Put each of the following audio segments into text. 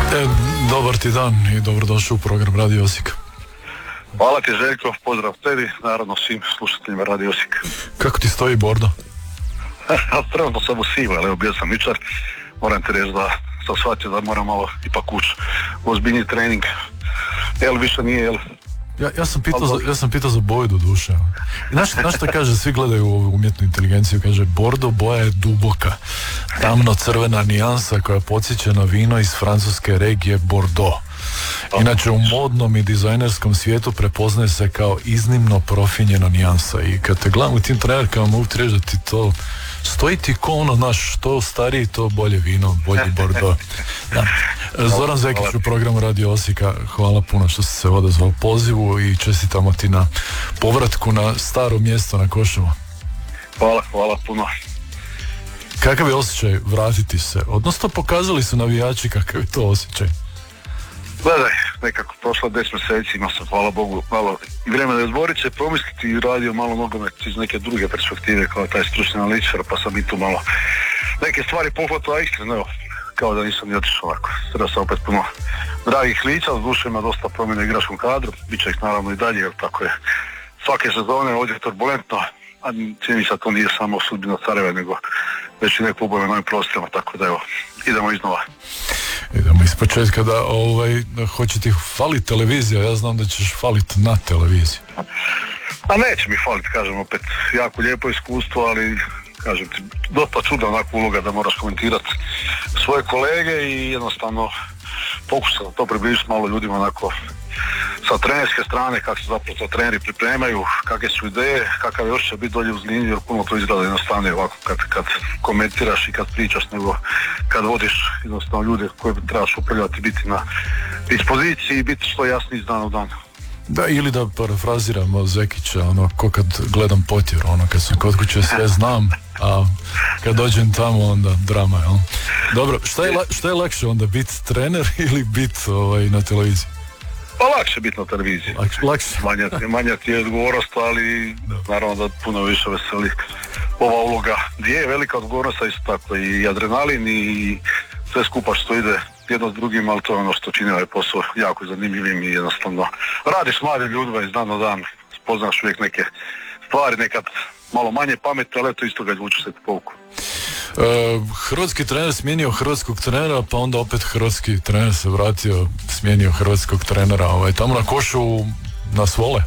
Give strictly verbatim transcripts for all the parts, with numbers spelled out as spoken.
E, dobar ti dan i dobrodošao u program Radio Osijek. Hvala ti Željko, pozdrav tebi, naravno svim slušateljima Radio Osijek. Kako ti stoji bordo? Trenutno sam u sivu, ali evo bio sam jučer, moram ti reći da sam shvatio da moram malo ipak ući u ozbiljniji trening. Jel više nije, jel? Ja, ja, sam pitao za, ja sam pitao za boju do duše. Znaš, znaš šta kaže, svi gledaju ovu umjetnu inteligenciju, kaže bordo boja je duboka, tamno crvena nijansa koja podsjeća na vino iz francuske regije Bordeaux. Inače u modnom i dizajnerskom svijetu prepoznaje se kao iznimno profinjena nijansa i kad te gledam u tim trenerkama mogu ti reći da ti to stoji ti ko ono, znaš, što stariji to bolje vino, bolji Bordeaux. Da. Zoran Zekić u programu Radio Osijeka, hvala puno što si se odazvao pozivu i čestitamo ti na povratku na staro mjesto na Koševo. Hvala, hvala puno. Kakav je osjećaj vratiti se? Odnosno pokazali su navijači kakav je to osjećaj. Gledaj, nekako prošlo deset mjeseci, imao sam, hvala Bogu, malo i vremena izboriti se, promisliti i radio malo nogomet iz neke druge perspektive kao taj stručni analitičar, pa sam i tu malo neke stvari pohvatao, a iskreno, evo, kao da nisam ni otišao ovako. Sada sam opet puno dragih lica, s duše ima dosta promjena u igračkom kadru, bit će ih naravno i dalje, jer tako je svake sezone ovdje je turbulentno, a čini se to nije samo sudbina Sarajeva, nego već i ne klubove na ovim prostorima, tako da evo, idemo iznova. Idemo iz početka da, ovaj, da hoće ti falit televizija, ja znam da ćeš falit na televiziji. A neće mi falit, kažem, opet jako lijepo iskustvo, ali kažem ti, dosta čudna onako uloga da moraš komentirati svoje kolege i jednostavno pokušati to približiti malo ljudima onako sa trenerske strane, kako se zapravo to treneri pripremaju, kakve su ideje, kakav je osjećaj biti dolje uz liniju, jer puno to izgleda jednostavno ovako kad, kad komentiraš i kad pričaš, nego kad vodiš jednostavno ljude koje trebaš upravljati, biti na dispoziciji i biti što jasniji iz dana u dan. Da, ili da parafraziramo Zekića, ono, ko kad gledam Potjer, ono, kad sam kod kuće sve znam, a kad dođem tamo onda drama, jel? Dobro, šta je, šta je lakše onda, biti trener ili biti ovaj, na televiziji? Pa lakše biti na televiziji. Lakše, lakše. Manja, manja ti je odgovornost, ali naravno da puno više veseli ova uloga. Gdje je velika odgovornost, a isto tako i adrenalin i sve skupa što ide jedno s drugim, ali to je ono što čini ovaj posao jako zanimljivim i jednostavno radiš s mladim ljudima iz dana u dan, spoznaš uvijek neke stvari, nekad malo manje pametne, ali to isto ga vuče se pouku. Uh, hrvatski trener smijenio hrvatskog trenera, pa onda opet hrvatski trener se vratio, smijenio hrvatskog trenera, ovaj, tamo na Košu nas vole.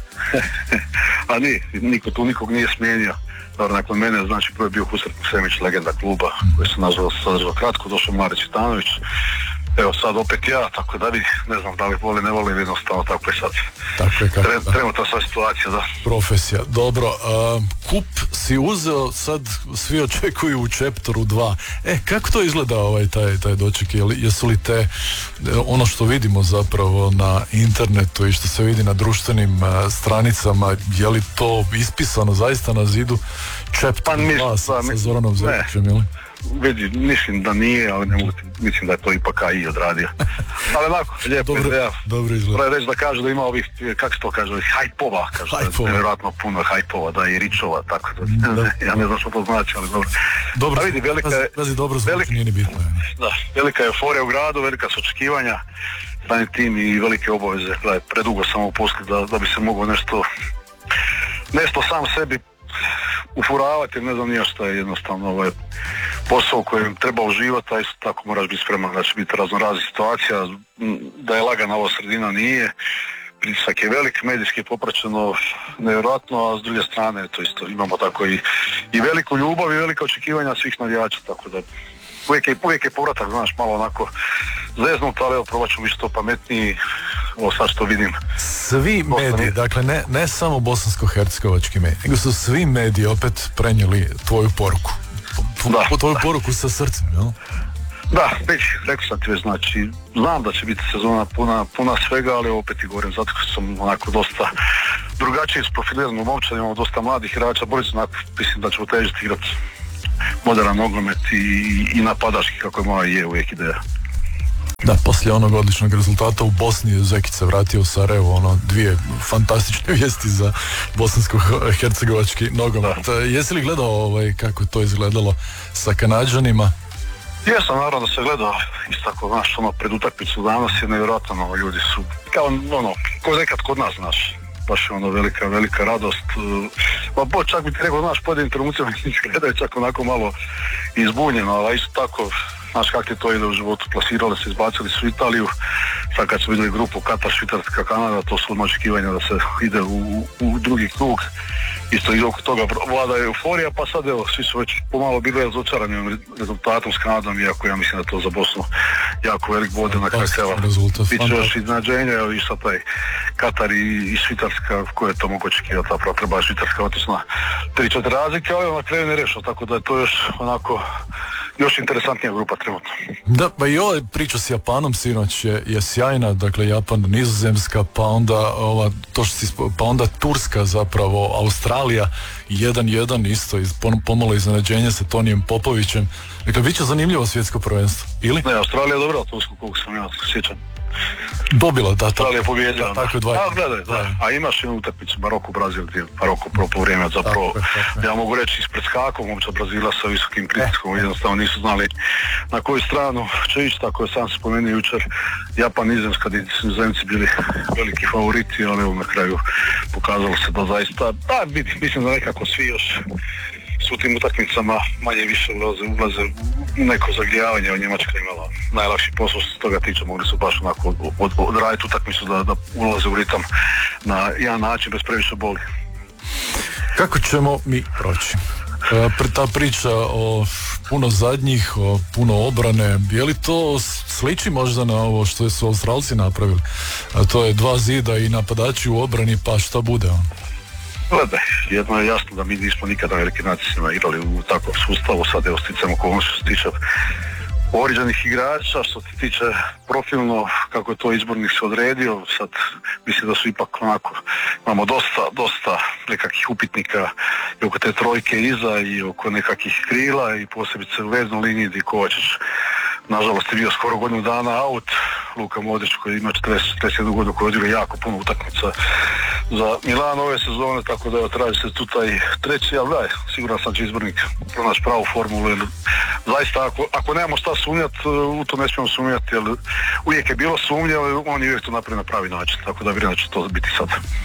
A nije, niko tu nikog nije smijenio. Dobro, nakon mene, znači, prvo je bio Husret Semić, legenda kluba, koji se nazvao sadržao kratko, došao Marić Vitanović, evo sad opet ja, tako da vi, ne znam da li voli, ne voli, jednostavno tako je sad. Tako je kako, Tre, trenutna sva situacija, da. Profesija, dobro, uh, kup si uzeo, sad svi očekuju u Chapteru dva. E, kako to izgleda ovaj taj, taj doček, je li, jesu li te, ono što vidimo zapravo na internetu i što se vidi na društvenim uh, stranicama, je li to ispisano zaista na zidu Chapter pa, dva sa, sa Zoranom Zekićem, ili? Vidi, mislim da nije, ali ne mogu, mislim da je to ipak A I odradio. Ali onako, lijepo dobro, ideja. Dobro izgleda. Treba reći da kaže da ima ovih, kako se to kaže, ovih hajpova, kaže, hajpova. Nevjerojatno puno hajpova, da i ričova, tako da, da. Ja ne znam što to znači, ali dobro. Dobro, a vidi, velika je, pazi, dobro zvuči, velika, nije ni bitno. Da, velika je euforija u gradu, velika su očekivanja, stani tim i velike obaveze, gledaj, predugo samo u poslu da, da bi se moglo nešto, nešto sam sebi ufuravati, ne znam nije što je jednostavno ovaj posao u kojem treba uživati, a isto tako moraš biti spreman da će biti raznoraznih situacija, da je lagana ova sredina nije, pritisak je velik, medijski popraćeno nevjerojatno, a s druge strane to isto imamo tako i, i veliku ljubav i velika očekivanja svih navijača, tako da uvijek je, uvijek je povratak, znaš, malo onako zeznut, ali evo probat ću biti što pametniji, ovo sad što vidim. Svi mediji, dakle ne, ne samo bosansko-hercegovački mediji, nego su svi mediji opet prenijeli tvoju poruku. Da, tvoju da. poruku sa srcem, jel? Da, već, rekao sam ti već, znači, znam da će biti sezona puna, puna svega, ali opet i govorim, zato što sam onako dosta drugačije isprofiliran u momčad, imamo dosta mladih igrača, Boris, onako, mislim da ćemo težiti igrati moderan nogomet i, i napadaški, kako je moja je uvijek ideja. Da, poslije onog odličnog rezultata u Bosni Zekić se vratio u Sarajevo, ono, dvije fantastične vijesti za bosansko-hercegovački nogomet. Da. Jesi li gledao ovaj, kako je to izgledalo sa Kanađanima? Jesam, naravno da se gleda isto tako, znaš, ono, pred utakmicu danas je nevjerojatno, ono, ljudi su, kao ono, ko nekad kod nas, znaš, baš je ono velika, velika radost, pa bo, čak bi ti rekao, znaš, pojedinim trenucima gledaju čak onako malo izbunjeno, ali isto tako, znaš kak ti to ide u životu, plasirali se, izbacili su Italiju, sad kad su vidjeli grupu Katar, Švicarska, Kanada, to su odmah očekivanja da se ide u, u drugi krug, isto i oko toga vlada euforija, pa sad evo, svi su već pomalo bili razočarani rezultatom s Kanadom, iako ja mislim da to za Bosnu jako velik bod na kraju krajeva. Bit će još iznenađenja, evo i sad taj Katar i, i Švicarska, koje je to mogu očekivati, zapravo treba je Švicarska otići na tri četiri razlike, ali na kraju ne rešao, tako da je to još onako još interesantnija grupa trenutno. Da, pa i ova priča s Japanom sinoć je, je sjajna, dakle Japan, Nizozemska, pa onda ova, to što si, pa onda Turska zapravo, Australija, jedan jedan isto, iz, pomalo iznenađenje sa Tonijem Popovićem. Dakle, bit će zanimljivo svjetsko prvenstvo, ili? Ne, Australija je dobra, Tursku, koliko sam ja sjećam. Dobila, da, Australija je pobijedila. Da, tako je dva. A, gledaj, da. A imaš jednu utakmicu Maroko, Brazil, Maroko prvo po vrijeme, zapravo, tako, tako. Ja mogu reći ispred skakom, momčad Brazila sa visokim pritiskom, jednostavno nisu znali na koju stranu će ići, tako je sam se spomenuo jučer, Japan, Nizozemska, gdje su Nizozemci bili veliki favoriti, ali evo na kraju pokazalo se da zaista, da, mislim da nekako svi još su u tim utakmicama manje više ulaze, ulaze u neko zagrijavanje, a Njemačka imala najlakši posao što se toga tiče, mogli su baš onako od, od, odraditi utakmicu da, da ulaze u ritam na jedan način bez previše boli. Kako ćemo mi proći? E, ta priča o puno zadnjih, o puno obrane, je li to sliči možda na ovo što su Australci napravili? A to je dva zida i napadači u obrani, pa šta bude on? Gledaj, jedno je jasno da mi nismo nikada veliki nacisima igrali u takvom sustavu, sad evo sticamo okolnosti što se tiče oriđenih igrača, što se tiče profilno kako je to izbornik se odredio, sad mislim da su ipak onako, imamo dosta, dosta nekakvih upitnika i oko te trojke iza i oko nekakvih krila i posebice u veznoj liniji gdje Kovačić nažalost je bio skoro godinu dana out, Luka Modrić koji ima četrdeset jednu godinu koji je odigrao jako puno utakmica za Milan ove sezone, tako da evo traži se tu taj treći, ali daj, siguran sam će izbornik pronaći pravu formulu, jer zaista ako, ako nemamo šta sumnjati, u to ne smijemo sumnjati, jer uvijek je bilo sumnje, ali on je uvijek to napravi na pravi način, tako da vjerujem da će to biti sad.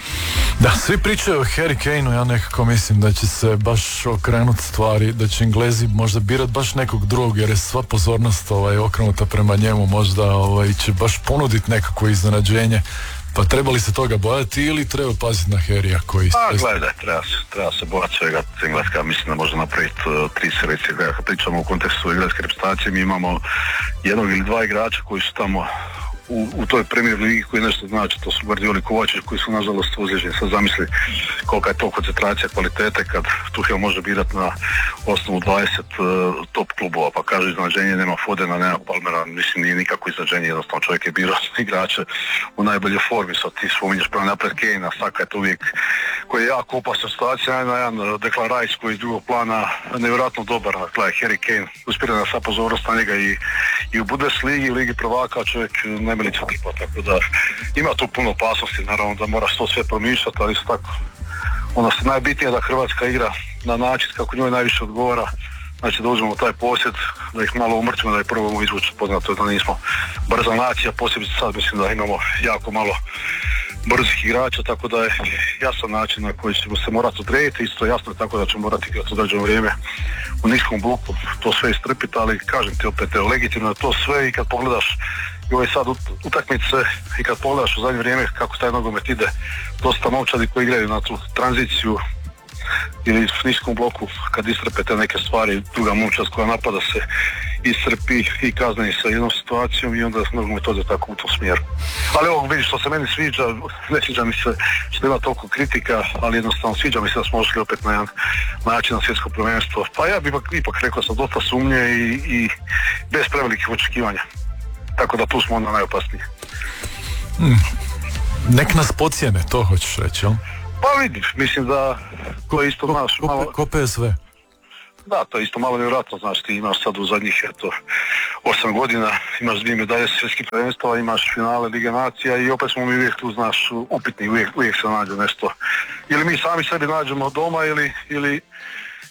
Da, svi pričaju o Harry Kaneu, ja nekako mislim da će se baš okrenuti stvari, da će Englezi možda birati baš nekog drugog, jer je sva pozornost ovaj, okrenuta prema njemu, možda ovaj, će baš ponuditi nekako iznenađenje. Pa treba li se toga bojati ili treba paziti na Harrya koji... Pa gledaj, treba se, treba se bojati svega. Engleska mislim da može napraviti uh, tri selekcije. Kad pričamo u kontekstu engleske reprezentacije, mi imamo jednog ili dva igrača koji su tamo u, u toj Premier ligi koji nešto znači, to su Guardiola i Kovačić koji su nažalost ozlijeđeni. Sad zamisli kolika je to koncentracija kvalitete kad Tuchel može birati na osnovu dvadeset uh, top klubova, pa kaže iznenađenje, nema Fodena, nema Palmera, mislim nije nikako iznenađenje, jednostavno čovjek je birao igrače u najboljoj formi, sad ti spominješ prema napred Kane, Saka je to uvijek koji je jako opasna situacija, jedan, jedan Declan Rice koji je iz drugog plana nevjerojatno dobar, gledaj Harry Kane, uspjela na sva pozornost na njega i, i u Bundesligi, Ligi prvaka, čovjek najmelica tipa, tako da ima tu puno opasnosti, naravno da moraš to sve promišljati, ali isto tako ono što najbitnije da Hrvatska igra na način kako njoj najviše odgovara, znači da uzmemo taj posjed, da ih malo umrtvimo, da ih probamo izvući, poznato je da nismo brza nacija, posebice sad mislim da imamo jako malo brzih igrača, tako da je jasan način na koji ćemo se morati odrediti, isto jasno je tako da ćemo morati igrati određeno vrijeme u niskom bloku, to sve istrpiti, ali kažem ti opet, evo, legitimno je to sve i kad pogledaš i ove sad utakmice i kad pogledaš u zadnje vrijeme kako taj nogomet ide, dosta momčadi koji igraju na tu tranziciju ili u niskom bloku, kad istrpe te neke stvari, druga momčad koja napada se iscrpi i kazni sa jednom situacijom i onda nogomet to da tako u tom smjeru. Ali ovo vidiš što se meni sviđa, ne sviđa mi se što ima toliko kritika, ali jednostavno sviđa mi se da smo ošli opet na jedan način na svjetsko prvenstvo. Pa ja bih ipak, ipak rekao sam dosta sumnje i, i bez prevelikih očekivanja. Tako da tu smo onda najopasniji. Hmm. Nek nas pocijene, to hoćeš reći, jel? Pa vidiš, mislim da to je isto, znaš, malo... Ko P S V? Da, to je isto malo nevjerojatno, znaš, ti imaš sad u zadnjih, eto, osam godina, imaš dvije medalje svjetskih prvenstava, imaš finale Lige nacija i opet smo mi uvijek tu, znaš, upitni, uvijek, uvijek se nađe nešto. Ili mi sami sebi nađemo doma ili, ili,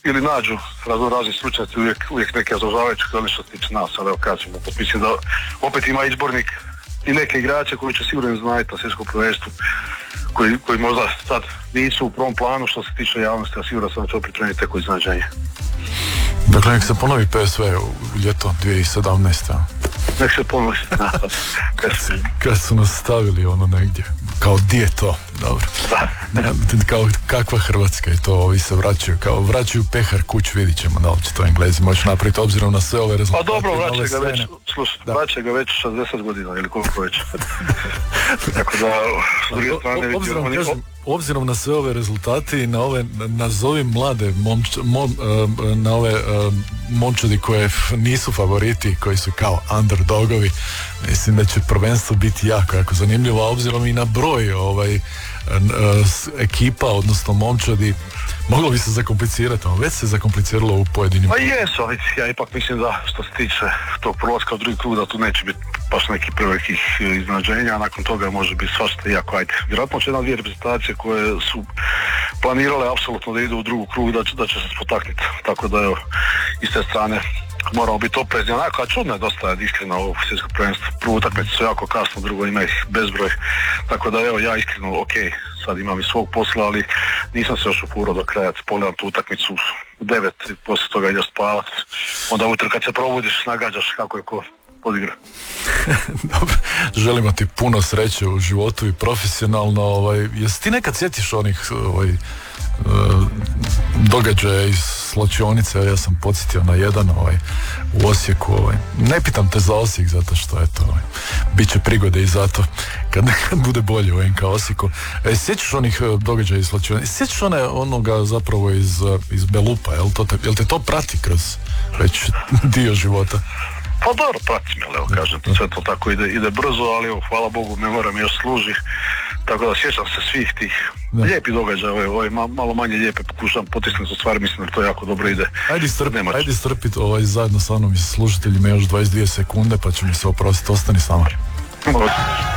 ili nađu razno razni stručnjaci uvijek, uvijek neke zažavajuće oni što se tiče nas, ali evo kažem, mislim da opet ima izbornik i neke igrače koji će sigurno znati na svjetskom prvenstvu, koji, koji možda sad nisu u prvom planu što se tiče javnosti, a sigurno sam će opet treniti teko iznenađenje. Dakle, nek se ponovi P S V u ljeto dvije tisuće sedamnaeste. Nek se ponovi. kad, kad su nas stavili ono negdje. Kao di je to? Dobro. Da. Kao kakva Hrvatska je to, ovi se vraćaju, kao vraćaju pehar kuć, vidit ćemo da li će to Englezi moći napraviti obzirom na sve ove rezultate. Pa dobro, vraćaju ga već, slušaj, vraćaju ga već šezdeset godina ili koliko već. Tako da, s druge strane, obzirom, oni... kažem, obzirom na sve ove rezultate i na ove, nazovi mlade momč, mom, na ove momčadi koje nisu favoriti, koji su kao underdogovi, mislim da će prvenstvo biti jako, jako zanimljivo, a obzirom i na broj ovaj, ekipa, odnosno momčadi, moglo bi se zakomplicirati, ali već se zakompliciralo u pojedinim... Pa jesu, ali ja ipak mislim da što se tiče tog prolaska u drugi krug, da tu neće biti baš neki prevelikih iznenađenja, a nakon toga može biti svašta jako, ajde. Vjerojatno će jedna dvije reprezentacije koje su planirale apsolutno da idu u drugu krug, da će, da će se spotaknuti. Tako da evo, iz te strane moramo biti oprezni, onako, a čudno je dosta iskreno ovo svjetsko prvenstvo. Prvu utakmicu su jako kasno, drugo ima ih bezbroj, tako da evo, ja iskreno, ok, sad imam i svog posla, ali nisam se još upurao do kraja, pogledam tu utakmicu u devet, poslije toga ideš spavat, onda ujutro kad se probudiš, nagađaš kako je ko odigra. Dobro, želimo ti puno sreće u životu i profesionalno, ovaj, jesi ti nekad sjetiš onih ovaj, događaja iz slačionice? Ja sam podsjetio na jedan ovaj, u Osijeku, ovaj. Ne pitam te za Osijek zato što eto, ovaj, bit će prigode i zato kad, kad bude bolje u N K Osijeku. E, sjećaš onih događaja iz slačionice? Sjećaš one, onoga zapravo iz, iz Belupa, jel, to te, jel te to prati kroz već dio života? Pa dobro, pratim, ali evo kažem, sve to tako ide, ide brzo, ali evo, hvala Bogu, memora mi još služi, tako da sjećam se svih tih da. lijepi događaja, ove, ove, malo manje lijepe pokušam potisnuti u stvari, mislim da to jako dobro ide. Ajde strpiti, ajde strpiti ovaj, zajedno sa mnom i služiteljima još dvadeset dvije sekunde, pa će mi se oprostiti, ostani s nama.